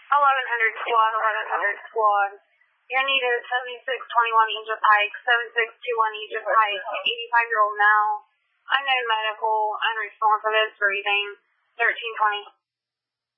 1100 squad, 1100 squad. You're needed 7621 Egypt Pike, 7621 Egypt Pike, 85-year-old male, unknown medical, unresponsive, breathing, 1320.